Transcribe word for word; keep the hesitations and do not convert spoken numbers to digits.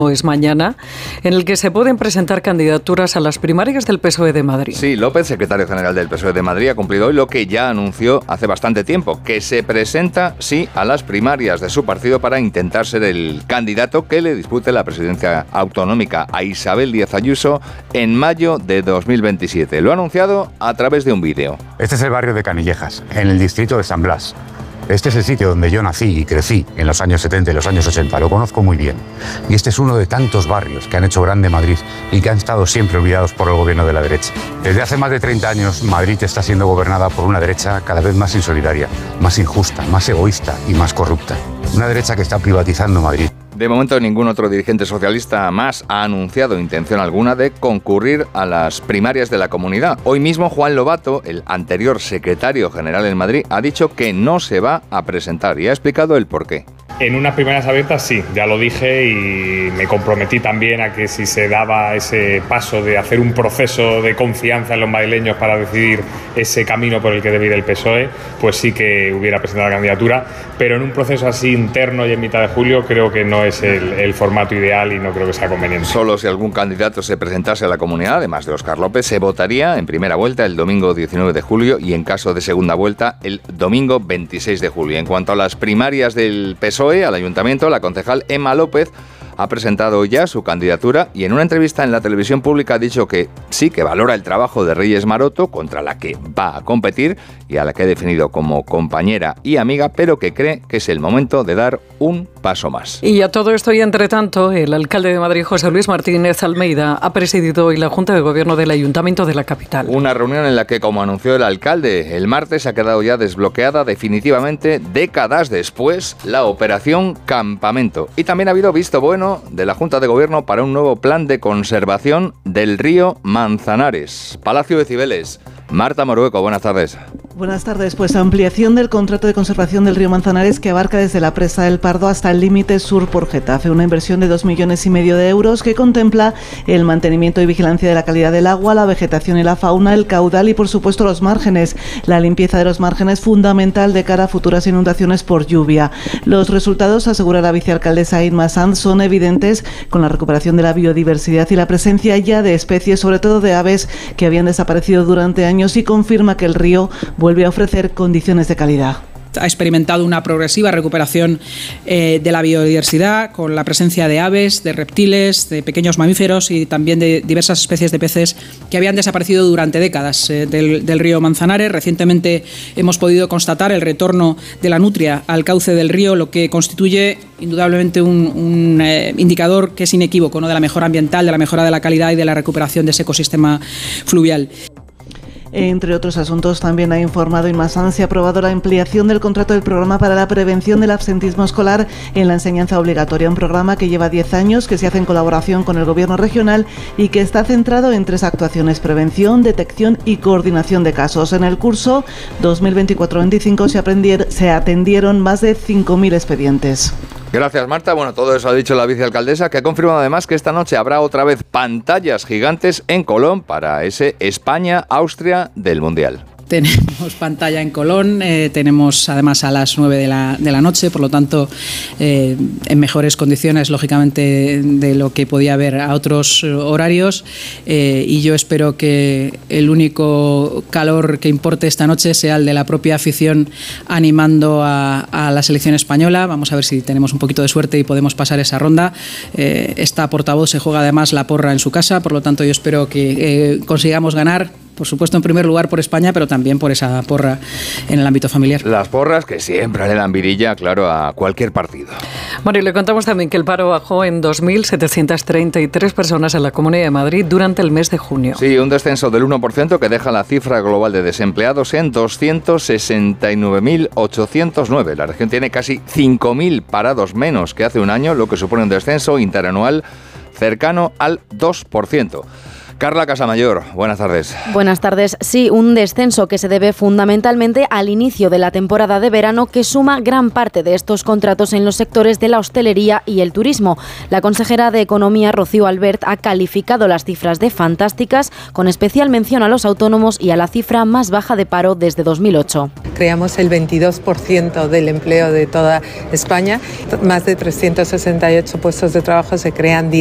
Es mañana, en el que se pueden presentar candidaturas a las primarias del P S O E de Madrid. Sí, López, secretario general del P S O E de Madrid, ha cumplido hoy lo que ya anunció hace bastante tiempo, que se presenta, sí, a las primarias de su partido para intentar ser el candidato que le dispute la presidencia autonómica a Isabel Díaz Ayuso en mayo de dos mil veintisiete. Lo ha anunciado a través de un vídeo. Este es el barrio de Canillejas, en el distrito de San Blas. Este es el sitio donde yo nací y crecí en los años setenta y los años ochenta, lo conozco muy bien. Y este es uno de tantos barrios que han hecho grande Madrid y que han estado siempre olvidados por el gobierno de la derecha. Desde hace más de treinta años, Madrid está siendo gobernada por una derecha cada vez más insolidaria, más injusta, más egoísta y más corrupta. Una derecha que está privatizando Madrid. De momento, ningún otro dirigente socialista más ha anunciado intención alguna de concurrir a las primarias de la comunidad. Hoy mismo, Juan Lobato, el anterior secretario general en Madrid, ha dicho que no se va a presentar y ha explicado el porqué. En unas primarias abiertas sí, ya lo dije y me comprometí también a que si se daba ese paso de hacer un proceso de confianza en los madrileños para decidir ese camino por el que debe ir el P S O E, pues sí que hubiera presentado la candidatura, pero en un proceso así interno y en mitad de julio creo que no es el, el formato ideal y no creo que sea conveniente. Solo si algún candidato se presentase a la comunidad, además de Óscar López, se votaría en primera vuelta el domingo diecinueve de julio y en caso de segunda vuelta el domingo veintiséis de julio. En cuanto a las primarias del P S O E al ayuntamiento, la concejal Emma López ha presentado ya su candidatura y en una entrevista en la televisión pública ha dicho que sí, que valora el trabajo de Reyes Maroto, contra la que va a competir y a la que ha definido como compañera y amiga, pero que cree que es el momento de dar un paso más. Y a todo esto y entre tanto, el alcalde de Madrid, José Luis Martínez Almeida, ha presidido hoy la Junta de Gobierno del Ayuntamiento de la capital. Una reunión en la que, como anunció el alcalde el martes, ha quedado ya desbloqueada definitivamente, décadas después, la operación Campamento. Y también ha habido visto bueno de la Junta de Gobierno para un nuevo plan de conservación del río Manzanares. Palacio de Cibeles. Marta Morueco, buenas tardes. Buenas tardes. Pues ampliación del contrato de conservación del río Manzanares que abarca desde la presa del Pardo hasta el límite sur por Getafe. Una inversión de dos millones y medio de euros que contempla el mantenimiento y vigilancia de la calidad del agua, la vegetación y la fauna, el caudal y por supuesto los márgenes. La limpieza de los márgenes fundamental de cara a futuras inundaciones por lluvia. Los resultados, asegura la vicealcaldesa Inma Sanz, son evidentes con la recuperación de la biodiversidad y la presencia ya de especies, sobre todo de aves que habían desaparecido durante años, y confirma que el río vuelve a ofrecer condiciones de calidad. Ha experimentado una progresiva recuperación eh, de la biodiversidad con la presencia de aves, de reptiles, de pequeños mamíferos y también de diversas especies de peces que habían desaparecido durante décadas eh, del, del río Manzanares. Recientemente hemos podido constatar el retorno de la nutria al cauce del río, lo que constituye indudablemente un, un eh, indicador que es inequívoco, ¿no?, de la mejora ambiental, de la mejora de la calidad y de la recuperación de ese ecosistema fluvial. Entre otros asuntos, también ha informado Inma Sanz y ha aprobado la ampliación del contrato del programa para la prevención del absentismo escolar en la enseñanza obligatoria, un programa que lleva diez años, que se hace en colaboración con el Gobierno regional y que está centrado en tres actuaciones: prevención, detección y coordinación de casos. En el curso dos mil veinticuatro veinticinco se, se atendieron más de cinco mil expedientes. Gracias, Marta. Bueno, todo eso ha dicho la vicealcaldesa, que ha confirmado además que esta noche habrá otra vez pantallas gigantes en Colón para ese España-Austria del Mundial. Tenemos pantalla en Colón, eh, tenemos además a las nueve de la, de la noche, por lo tanto eh, en mejores condiciones lógicamente de lo que podía haber a otros horarios, eh, y yo espero que el único calor que importe esta noche sea el de la propia afición animando a, a la selección española. Vamos a ver si tenemos un poquito de suerte y podemos pasar esa ronda. Eh, esta portavoz se juega además la porra en su casa, por lo tanto yo espero que eh, consigamos ganar. Por supuesto, en primer lugar por España, pero también por esa porra en el ámbito familiar. Las porras que siempre le dan vidilla, claro, a cualquier partido. Bueno, y le contamos también que el paro bajó en dos mil setecientas treinta y tres personas en la Comunidad de Madrid durante el mes de junio. Sí, un descenso del uno por ciento que deja la cifra global de desempleados en doscientos sesenta y nueve mil ochocientos nueve. La región tiene casi cinco mil parados menos que hace un año, lo que supone un descenso interanual cercano al dos por ciento. Carla Casamayor, buenas tardes. Buenas tardes. Sí, un descenso que se debe fundamentalmente al inicio de la temporada de verano, que suma gran parte de estos contratos en los sectores de la hostelería y el turismo. La consejera de Economía, Rocío Albert, ha calificado las cifras de fantásticas, con especial mención a los autónomos y a la cifra más baja de paro desde dos mil ocho. Creamos el veintidós por ciento del empleo de toda España, más de trescientos sesenta y ocho puestos de trabajo se crean